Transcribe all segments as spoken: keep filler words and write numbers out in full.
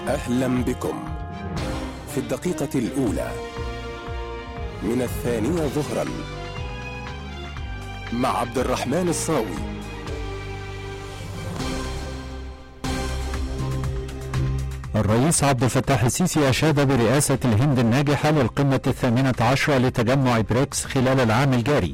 أهلا بكم في الدقيقة الأولى من الثانية ظهرا مع عبد الرحمن الصاوي. الرئيس عبد الفتاح السيسي أشاد برئاسة الهند الناجحة للقمة الثامنة عشرة لتجمع بريكس خلال العام الجاري،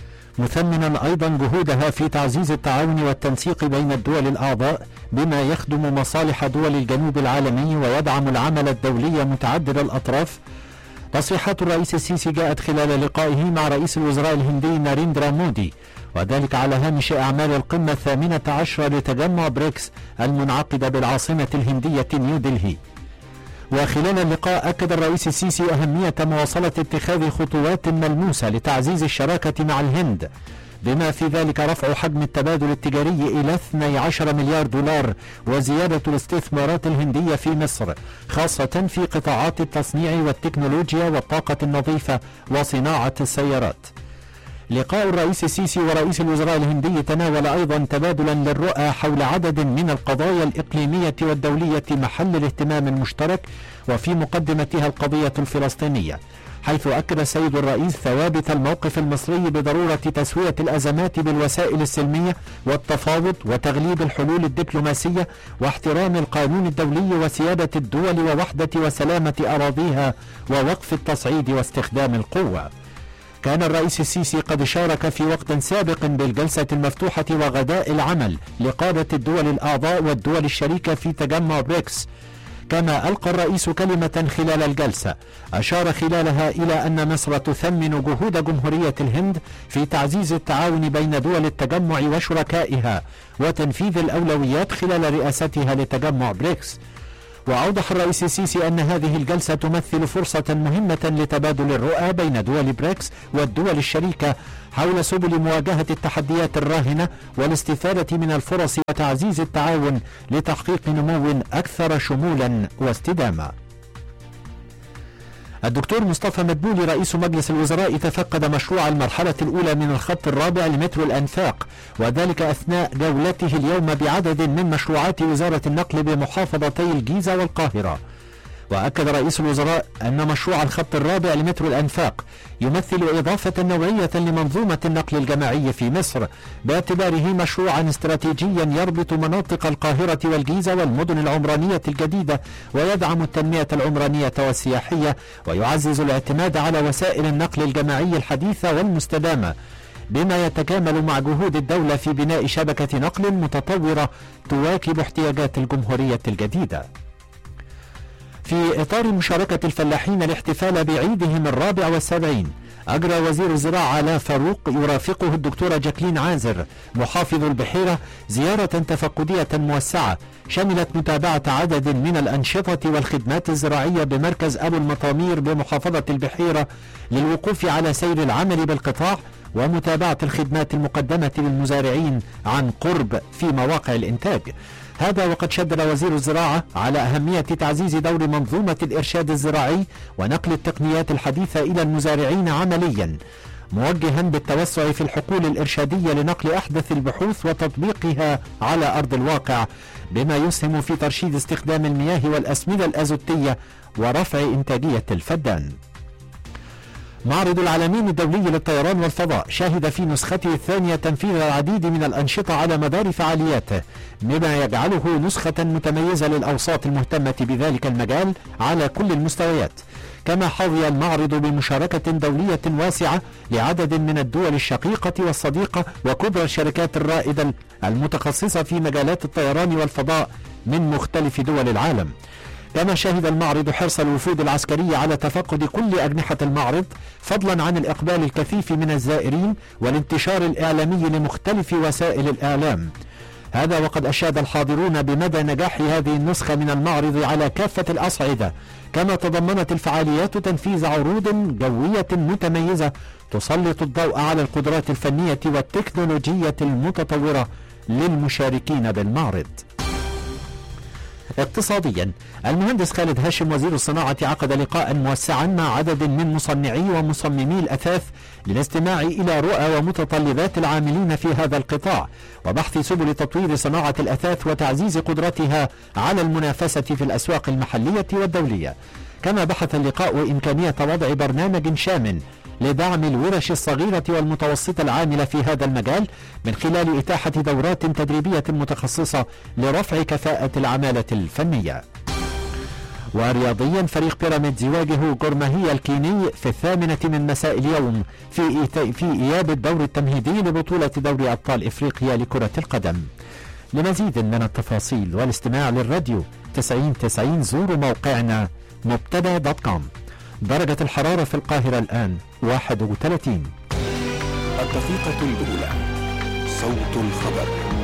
مثمنا أيضا جهودها في تعزيز التعاون والتنسيق بين الدول الأعضاء بما يخدم مصالح دول الجنوب العالمي ويدعم العمل الدولي متعدد الأطراف. تصريحات الرئيس السيسي جاءت خلال لقائه مع رئيس الوزراء الهندي ناريندرا مودي، وذلك على هامش أعمال القمة الثامنة عشرة لتجمع بريكس المنعقدة بالعاصمة الهندية نيودلهي. وخلال اللقاء أكد الرئيس السيسي أهمية مواصلة اتخاذ خطوات ملموسة لتعزيز الشراكة مع الهند، بما في ذلك رفع حجم التبادل التجاري إلى اثني عشر مليار دولار وزيادة الاستثمارات الهندية في مصر، خاصة في قطاعات التصنيع والتكنولوجيا والطاقة النظيفة وصناعة السيارات. لقاء الرئيس السيسي ورئيس الوزراء الهندي تناول أيضا تبادلا للرؤى حول عدد من القضايا الإقليمية والدولية محل الاهتمام المشترك، وفي مقدمتها القضية الفلسطينية، حيث أكد السيد الرئيس ثوابت الموقف المصري بضرورة تسوية الأزمات بالوسائل السلمية والتفاوض وتغليب الحلول الدبلوماسية واحترام القانون الدولي وسيادة الدول ووحدة وسلامة أراضيها ووقف التصعيد واستخدام القوة. كان الرئيس السيسي قد شارك في وقت سابق بالجلسة المفتوحة وغداء العمل لقادة الدول الأعضاء والدول الشريكة في تجمع بريكس. كما ألقى الرئيس كلمة خلال الجلسة أشار خلالها إلى أن مصر تثمن جهود جمهورية الهند في تعزيز التعاون بين دول التجمع وشركائها وتنفيذ الأولويات خلال رئاستها لتجمع بريكس. وأوضح الرئيس السيسي أن هذه الجلسة تمثل فرصة مهمة لتبادل الرؤى بين دول بريكس والدول الشريكة حول سبل مواجهة التحديات الراهنة والاستفادة من الفرص وتعزيز التعاون لتحقيق نمو أكثر شمولا واستدامة. الدكتور مصطفى مدبولي رئيس مجلس الوزراء تفقد مشروع المرحلة الأولى من الخط الرابع لمترو الأنفاق، وذلك أثناء جولته اليوم بعدد من مشروعات وزارة النقل بمحافظتي الجيزة والقاهرة. وأكد رئيس الوزراء أن مشروع الخط الرابع لمترو الأنفاق يمثل إضافة نوعية لمنظومة النقل الجماعي في مصر، باعتباره مشروعا استراتيجيا يربط مناطق القاهرة والجيزة والمدن العمرانية الجديدة، ويدعم التنمية العمرانية والسياحية، ويعزز الاعتماد على وسائل النقل الجماعي الحديثة والمستدامة، بما يتكامل مع جهود الدولة في بناء شبكة نقل متطورة تواكب احتياجات الجمهورية الجديدة. في إطار مشاركة الفلاحين الاحتفال بعيدهم الرابع والسبعين، أجرى وزير الزراعة علاء فاروق يرافقه الدكتورة جاكلين عازر محافظ البحيرة زيارة تفقدية موسعة شملت متابعة عدد من الأنشطة والخدمات الزراعية بمركز أبو المطامير بمحافظة البحيرة للوقوف على سير العمل بالقطاع ومتابعة الخدمات المقدمة للمزارعين عن قرب في مواقع الإنتاج. هذا وقد شدد وزير الزراعة على أهمية تعزيز دور منظومة الإرشاد الزراعي ونقل التقنيات الحديثة إلى المزارعين عمليا، موجها بالتوسع في الحقول الإرشادية لنقل أحدث البحوث وتطبيقها على أرض الواقع، بما يسهم في ترشيد استخدام المياه والأسمدة الأزوتية ورفع إنتاجية الفدان. معرض العالمين الدولي للطيران والفضاء شهد في نسخته الثانية تنفيذ العديد من الأنشطة على مدار فعالياته، مما يجعله نسخة متميزة للأوساط المهتمة بذلك المجال على كل المستويات. كما حظي المعرض بمشاركة دولية واسعة لعدد من الدول الشقيقة والصديقة وكبرى الشركات الرائدة المتخصصة في مجالات الطيران والفضاء من مختلف دول العالم. كما شهد المعرض حرص الوفود العسكرية على تفقد كل أجنحة المعرض، فضلا عن الإقبال الكثيف من الزائرين والانتشار الإعلامي لمختلف وسائل الإعلام. هذا وقد أشاد الحاضرون بمدى نجاح هذه النسخة من المعرض على كافة الأصعدة. كما تضمنت الفعاليات تنفيذ عروض جوية متميزة تسلط الضوء على القدرات الفنية والتكنولوجية المتطورة للمشاركين بالمعرض. اقتصاديا، المهندس خالد هاشم وزير الصناعة عقد لقاء موسعا مع عدد من مصنعي ومصممي الأثاث للاستماع إلى رؤى ومتطلبات العاملين في هذا القطاع وبحث سبل تطوير صناعة الأثاث وتعزيز قدرتها على المنافسة في الأسواق المحلية والدولية. كما بحث اللقاء إمكانية وضع برنامج شامل لدعم الورش الصغيرة والمتوسطة العاملة في هذا المجال من خلال إتاحة دورات تدريبية متخصصة لرفع كفاءة العمالة الفنية. ورياضيا، فريق بيراميدز يواجه جورماهية الكيني في الثامنة من مساء اليوم في في إياب الدور التمهيدي لبطولة دوري أبطال إفريقيا لكرة القدم. لمزيد من التفاصيل والاستماع للراديو تسعين تسعين زوروا موقعنا مبتدا دوت كوم. درجة الحرارة في القاهرة الآن واحد وثلاثين. الدقيقة الأولى، صوت الخبر.